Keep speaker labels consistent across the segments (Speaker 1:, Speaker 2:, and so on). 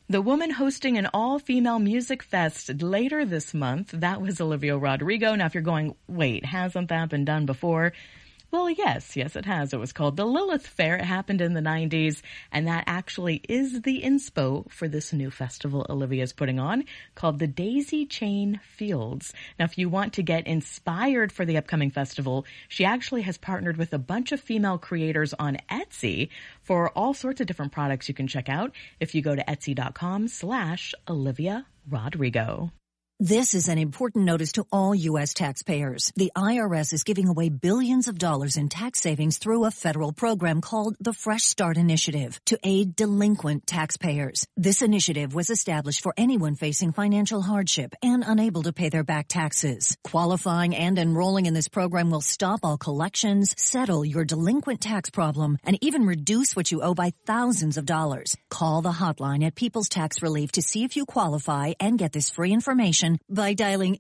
Speaker 1: The woman hosting an all-female music fest later this month, that was Olivia Rodrigo. Now, if you're going, wait, hasn't that been done before? Well, yes, it has. It was called the Lilith Fair. It happened in the 90s, and that actually is the inspo for this new festival Olivia's putting on called the Daisy Chain Fields. Now, if you want to get inspired for the upcoming festival, she actually has partnered with a bunch of female creators on Etsy for all sorts of different products you can check out if you go to etsy.com/Olivia Rodrigo.
Speaker 2: This is an important notice to all U.S. taxpayers. The IRS is giving away billions of dollars in tax savings through a federal program called the Fresh Start Initiative to aid delinquent taxpayers. This initiative was established for anyone facing financial hardship and unable to pay their back taxes. Qualifying and enrolling in this program will stop all collections, settle your delinquent tax problem, and even reduce what you owe by thousands of dollars. Call the hotline at People's Tax Relief to see if you qualify and get this free information by dialing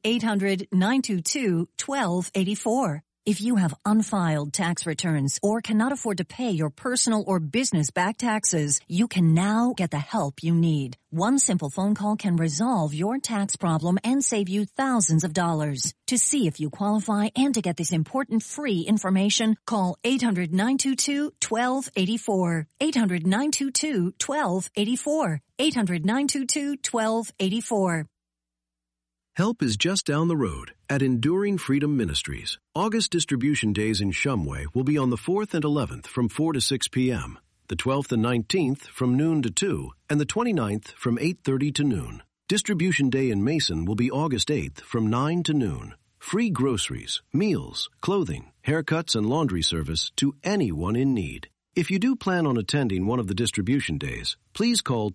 Speaker 2: 800-922-1284. If you have unfiled tax returns or cannot afford to pay your personal or business back taxes, you can now get the help you need. One simple phone call can resolve your tax problem and save you thousands of dollars. To see if you qualify and to get this important free information, call 800-922-1284. 800-922-1284. 800-922-1284.
Speaker 3: Help is just down the road at Enduring Freedom Ministries. August distribution days in Shumway will be on the 4th and 11th from 4 to 6 p.m., the 12th and 19th from noon to 2, and the 29th from 8:30 to noon. Distribution day in Mason will be August 8th from 9 to noon. Free groceries, meals, clothing, haircuts, and laundry service to anyone in need. If you do plan on attending one of the distribution days, please call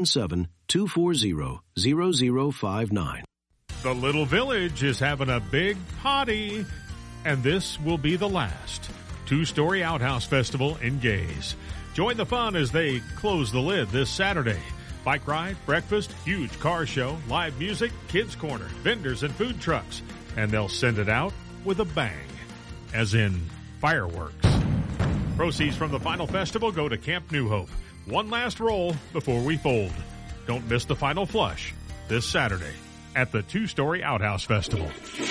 Speaker 3: 217-240-0059.
Speaker 4: The Little Village is having a big party, and this will be the last two-story outhouse festival in Gaze. Join the fun as they close the lid this Saturday. Bike ride, breakfast, huge car show, live music, kids corner, vendors and food trucks, and they'll send it out with a bang, as in fireworks. Proceeds from the final festival go to Camp New Hope. One last roll before we fold. Don't miss the final flush this Saturday at the Two-Story Outhouse Festival.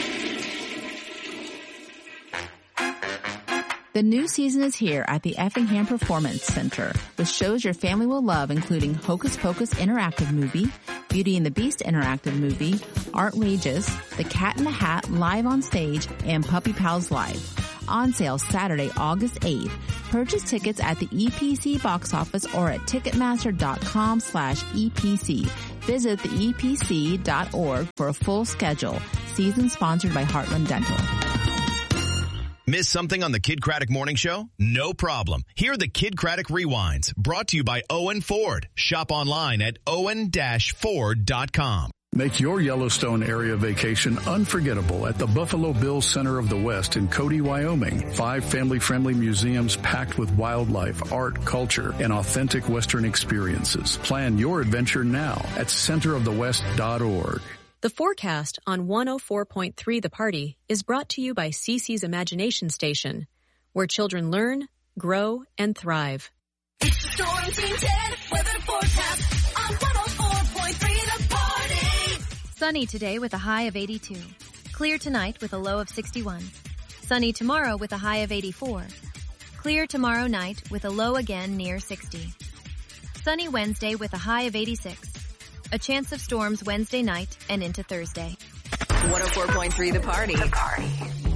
Speaker 5: The new season is here at the Effingham Performance Center with shows your family will love, including Hocus Pocus Interactive Movie, Beauty and the Beast Interactive Movie, Outrageous, The Cat in the Hat Live on Stage, and Puppy Pals Live. On sale Saturday, August 8th. Purchase tickets at the EPC box office or at Ticketmaster.com/EPC. Visit the EPC.org for a full schedule. Season sponsored by Heartland Dental.
Speaker 6: Miss something on the Kid Craddock Morning Show? No problem. Hear the Kid Craddock Rewinds, brought to you by Owen Ford. Shop online at owen-ford.com.
Speaker 7: Make your Yellowstone area vacation unforgettable at the Buffalo Bills Center of the West in Cody, Wyoming. 5 family-friendly museums packed with wildlife, art, culture, and authentic Western experiences. Plan your adventure now at centerofthewest.org.
Speaker 8: The forecast on 104.3 The Party is brought to you by CC's Imagination Station, where children learn, grow, and thrive.
Speaker 9: It's the Storm Team 10 weather forecast on 104.3 The Party.
Speaker 10: Sunny today with a high of 82. Clear tonight with a low of 61. Sunny tomorrow with a high of 84. Clear tomorrow night with a low again near 60. Sunny Wednesday with a high of 86. A chance of storms Wednesday night and into Thursday.
Speaker 11: 104.3 The Party.